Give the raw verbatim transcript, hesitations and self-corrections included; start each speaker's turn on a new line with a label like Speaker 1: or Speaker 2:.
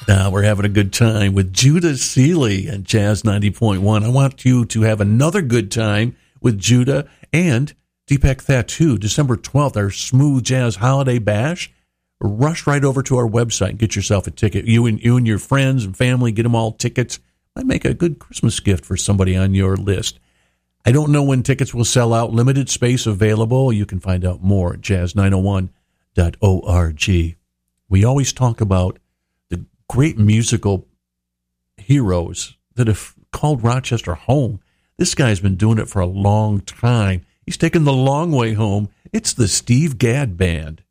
Speaker 1: Uh, we're having a good time with Judah Seeley and Jazz ninety point one. I want you to have another good time with Judah and Deepak Thatu, December twelfth, our Smooth Jazz Holiday Bash. Rush right over to our website and get yourself a ticket. You and you and your friends and family, get them all tickets. Might make a good Christmas gift for somebody on your list. I don't know when tickets will sell out. Limited space available. You can find out more at jazz nine oh one dot org. We always talk about the great musical heroes that have called Rochester home. This guy's been doing it for a long time. He's taken the long way home. It's the Steve Gadd Band.